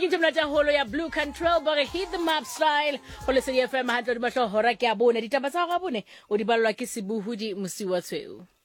ke tšemla holo ya Blue Control ba re hit the map style go le se FM 100 mahlo hora ke a bona ditaba tsa go a bone o di ballwa ke Sebuhudi Mosiwa Tshweu.